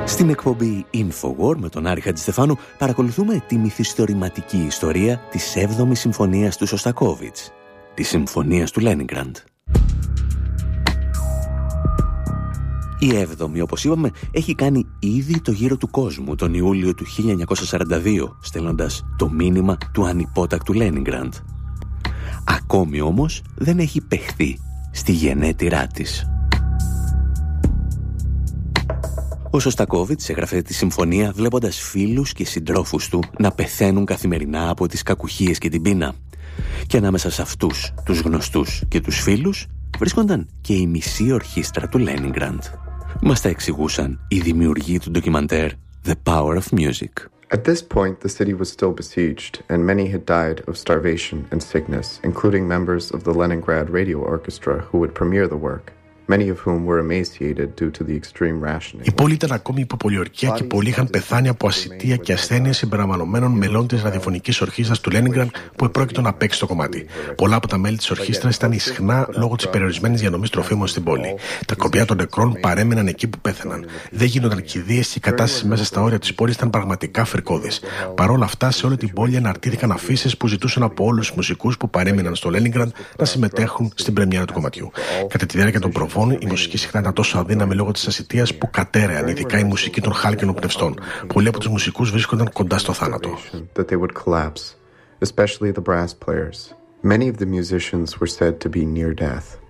Στην εκπομπή Infowar με τον Άρη Χατζηστεφάνου παρακολουθούμε τη μυθιστορηματική ιστορία της 7ης συμφωνίας του Σωστακόβιτς, της συμφωνίας του Λένινγκραντ. Η 7η, όπως είπαμε, έχει κάνει ήδη το γύρο του κόσμου τον Ιούλιο του 1942, στέλνοντας το μήνυμα του ανυπότακτου Λένινγκραντ. Ακόμη όμως δεν έχει παιχθεί στη γενέτειρά της. Ο Σωστακόβιτς έγραφε τη συμφωνία βλέποντας φίλους και συντρόφους του να πεθαίνουν καθημερινά από τις κακουχίες και την πείνα. Και ανάμεσα σε αυτούς, τους γνωστούς και τους φίλους, βρίσκονταν και η μισή ορχήστρα του Λένινγκραντ. Μας τα εξηγούσαν οι δημιουργοί του ντοκιμαντέρ The Power of Music. At this point, the city was still besieged, and many had died of starvation and sickness, including members of the Leningrad Radio Orchestra who would premiere the work. Many of whom were emaciated due to the extreme rationing. Η πόλη ήταν ακόμη υποπολιορκία και πολλοί είχαν πεθάνει από ασιτεία και ασθένειες συμπεριλαμβανομένων μελών της ραδιοφωνικής ορχήστρας του Λένινγκραντ που επρόκειτο να παίξει το κομμάτι. Πολλά από τα μέλη της ορχήστρας ήταν ισχνά λόγω της περιορισμένης διανομής τροφίμων στην πόλη. Τα κορπιά των νεκρών παρέμειναν εκεί που πέθαναν. Δεν γίνονταν κηδείες και η κατάσταση μέσα στα όρια της πόλης ήταν πραγματικά φρικώδης. Παρ' όλα αυτά, σε όλη την πόλη αναρτήθηκαν αφίσες που ζητούσαν από όλους τους μουσικούς που παρέμειναν στο Λένινγκραντ να συμμετέχουν στην πρεμιέρα του κομματιού. Κατά τη διάρκεια των η μουσική συχνά ήταν τόσο αδύναμη λόγω της ασιτείας που κατέρεαν, ειδικά η μουσική των χάλκινων πνευστών. Πολλοί από τους μουσικούς βρίσκονταν κοντά στο θάνατο. Many of the musicians were said to be near death.